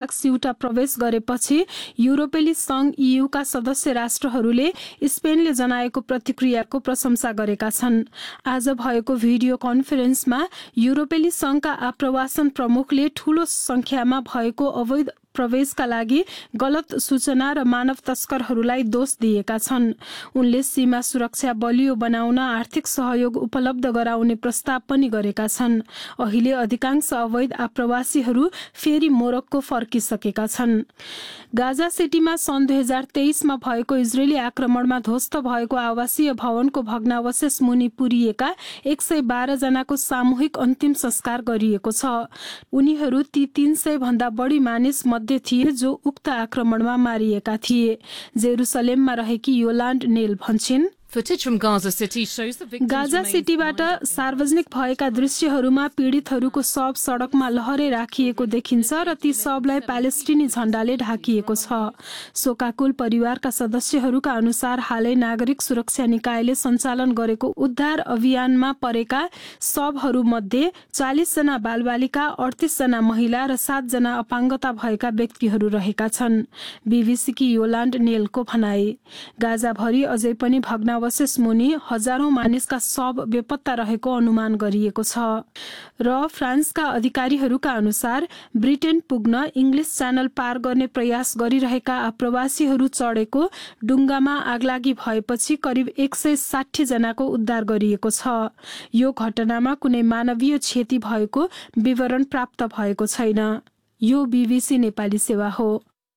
लाख सिउटा प्रवेश गरेपछि युरोपेली संघ EUका सदस्य राष्ट्रहरूले स्पेनले जनाएको प्रतिक्रियाको प्रशंसा गरेका छन्। आज भएको भिडियो कन्फरेन्समा युरोपेली संघका आप्रवासन प्रमुखले ठूलो संख्यामा भएको अवैध प्रवेशका लागि गलत सूचना र मानव तस्करहरूलाई दोष दिएका छन्। उनले सीमा सुरक्षा बलियो बनाउन आर्थिक सहयोग उपलब्ध गराउने प्रस्ताव पनि गरेका छन्। अहिले अधिकांश अवैध आप्रवासीहरू फेरि मोरक्को फर्किसकेका छन्। गाजा सिटीमा सन् 2023 मा भएको इजरायली आक्रमणमा ध्वस्त भएको आवासीय भवनको भग्नावशेष मुनि पुरिएका 112 जनाको सामूहिक अन्तिम संस्कार गरिएको छ। उनीहरू ती 300 भन्दा बढी मानिस मध्ये थिए जो उक्त आक्रमणमा मारिएका थिए। जेरुसलेममा रहेकी योलान्ड नेल भन्छिन्, गाजा सिटीबाट सार्वजनिक भएका दृश्यहरूमा पीडितहरूको शव सडकमा लहरै राखिएको देखिन्छ र ती शवलाई प्यालेस्टिनी झण्डाले ढाकिएको छ। शोकाकुल परिवारका सदस्यहरूका अनुसार हालै नागरिक सुरक्षा निकायले सञ्चालन गरेको उद्धार अभियानमा परेका शवहरूमध्ये 40 जना बालबालिका, 38 जना महिला र 7 जना अपाङ्गता भएका व्यक्तिहरू रहेका छन्। बीबीसीकी योलान्ड नेलको भनाई, गाजाभरि अझै पनि अवशेष मुनि हजारौं मानिसका शव बेपत्ता रहेको अनुमान गरिएको छ। र फ्रान्सका अधिकारीहरूका अनुसार ब्रिटेन पुग्न इङ्ग्लिस च्यानल पार गर्ने प्रयास गरिरहेका आप्रवासीहरू चढेको डुङ्गामा आगलागी भएपछि करिब 160 जनाको उद्धार गरिएको छ। यो घटनामा कुनै मानवीय क्षति भएको विवरण प्राप्त भएको छैन। यो बीबीसी नेपाली सेवा हो।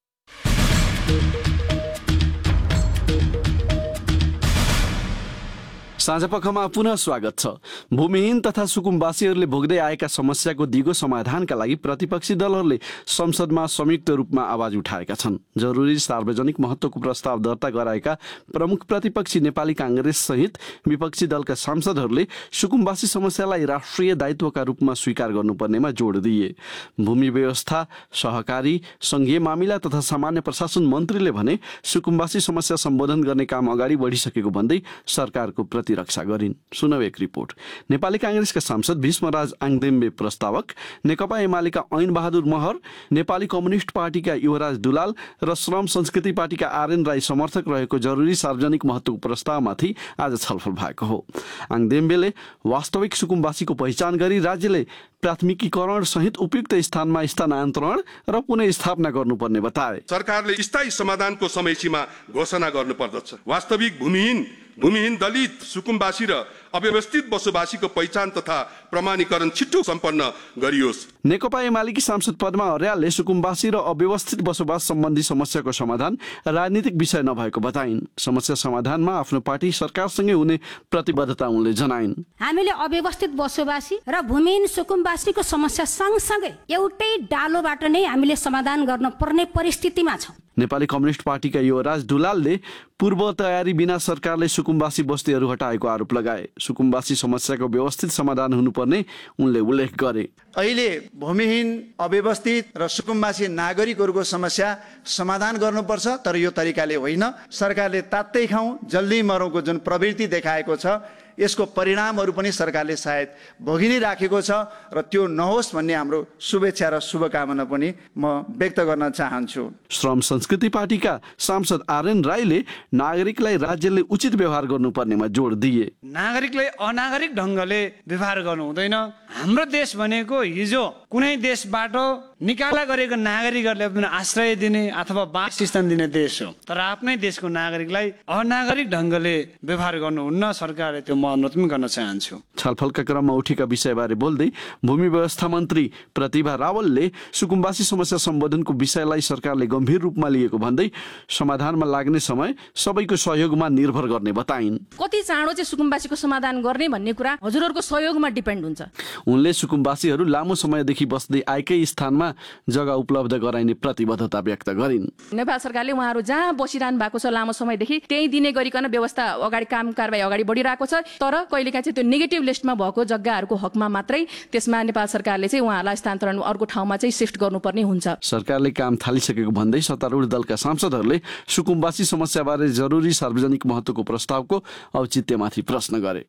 साँझपखमा पुनः स्वागत छ। भूमिहीन तथा सुकुम्बासीहरूले भोग्दै आएका समस्याको दिगो समाधानका लागि प्रतिपक्षी दलहरूले संसदमा संयुक्त रूपमा आवाज उठाएका छन्। जरुरी सार्वजनिक महत्त्वको प्रस्ताव दर्ता गराएका प्रमुख प्रतिपक्षी नेपाली कांग्रेस सहित विपक्षी दलका सांसदहरूले सुकुम्बासी समस्यालाई राष्ट्रिय दायित्वका रूपमा स्वीकार गर्नुपर्नेमा जोड दिए। भूमि व्यवस्था, सहकारी, संघीय मामिला तथा सामान्य प्रशासन मन्त्रीले भने सुकुम्बासी समस्या सम्बोधन गर्ने काम अगाडि बढिसकेको भन्दै सरकारको रक्षा गरिन्। सुनौ एक रिपोर्ट। नेपाली कांग्रेसका सांसद भीष्मराज आङदेम्बे प्रस्तावक, नेकपा एमालेका ऐन बहादुर महर, नेपाली कम्युनिस्ट पार्टीका युवराज दुलाल र श्रम संस्कृति पार्टीका RN राई समर्थक रहेको जरुरी सार्वजनिक महत्त्वको प्रस्तावमाथि आज छलफल भएको हो। आङदेम्बेले वास्तविक सुकुम्बासीको पहिचान गरी राज्यले प्राथमिकीकरण सहित उपयुक्त स्थानमा स्थानान्तरण र पुनः स्थापना गर्नुपर्ने बताए। सरकारले स्थायी समाधानको समयसीमा घोषणा गर्नुपर्दछ। वास्तविक भूमिहीन दलित, सुकुम्बासी र अव्यवस्थित बसोबासीको पहिचान तथा प्रमाणीकरण छिटो सम्पन्न गरियोस्। नेकपा एमालेकी सांसद पद्मा अर्यालले सुकुम्बासी र अव्यवस्थित बसोबास सम्बन्धी समस्याको समाधान राजनीतिक विषय नभएको बताइन्। समस्या समाधानमा आफ्नो पार्टी सरकारसँगै हुने प्रतिबद्धता उनले जनाइन्। हामीले अव्यवस्थित बसोबासी र भूमिहीन सुकुम्बासीको समस्या सँगसँगै एउटै डालोबाट नै हामीले समाधान गर्न पर्ने परिस्थितिमा छौँ। नेपाली कम्युनिस्ट पार्टीका युवराज दुलालले पूर्व तयारी बिना सरकारले सुकुम्बासी बस्तीहरू हटाएको आरोप लगाए। सुकुम्बासी समस्याको व्यवस्थित समाधान हुनुपर्ने उनले उल्लेख गरे। अहिले भूमिहीन, अव्यवस्थित र सुकुम्बासी नागरिकहरूको समस्या समाधान गर्नुपर्छ, तर यो तरिकाले होइन। सरकारले तात्तै खाउँ जल्दी मरौँको जुन प्रवृत्ति देखाएको छ, यसको परिणामहरू पनि सरकारले सायद भोगि नै राखेको छ र त्यो नहोस् भन्ने हाम्रो शुभेच्छा र शुभकामना पनि म व्यक्त गर्न चाहन्छु। श्रम संस्कृति पार्टीका सांसद RN राईले नागरिकलाई राज्यले उचित व्यवहार गर्नुपर्नेमा जोड दिए। नागरिकलाई अनागरिक ढङ्गले व्यवहार गर्नु हुँदैन। हाम्रो देश भनेको हिजो कुनै देशबाट निकाला गरेको नागरिकहरूले पनि आश्रय दिने अथवा वासस्थान दिने देश हो, तर आफ्नै देशको नागरिकलाई अनागरिक ढङ्गले व्यवहार गर्नुहुन्न। सरकारले त्यो म अनुरोध पनि गर्न चाहन्छु। छलफलका क्रममा उठेका विषयबारे बोल्दै भूमि व्यवस्था मन्त्री प्रतिभा रावलले सुकुम्बासी समस्या सम्बोधनको विषयलाई सरकारले गम्भीर रूपमा लिएको भन्दै समाधानमा लाग्ने समय सबैको सहयोगमा निर्भर गर्ने बताइन्। कति चाँडो चाहिँ सुकुम्बासीको समाधान गर्ने भन्ने कुरा हजुरहरूको सहयोगमा डिपेन्ड हुन्छ। उनले सुकुम्बासीहरू लामो समयदेखि बस्दै आएकै स्थानमा जग्गा उपलब्ध गराइने प्रतिबद्धता व्यक्त गरिन्। नेपाल सरकारले उहाँहरू जहाँ बसिरहनु भएको छ लामो समयदेखि त्यही दिने गरिकन व्यवस्था अगाडि काम कारबाही अगाडि बढिरहेको छ। तर कहिलेकाहीँ चाहिँ त्यो नेगेटिभ लिस्टमा भएको जग्गाहरूको हकमा मात्रै त्यसमा नेपाल सरकारले चाहिँ उहाँहरूलाई स्थानान्तरण अर्को ठाउँमा चाहिँ शिफ्ट गर्नुपर्ने हुन्छ। सरकारले काम थालिसकेको भन्दै सत्तारूढ दलका सांसदहरूले सुकुम्बासी समस्याबारे जरुरी सार्वजनिक महत्त्वको प्रस्तावको औचित्यमाथि प्रश्न गरे।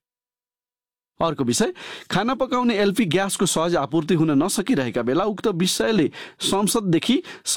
अर्को विषय, खाना पकाउने LP ग्यासको सहज आपूर्ति हुन नसकिरहेका बेला उक्त विषयले संसददेखि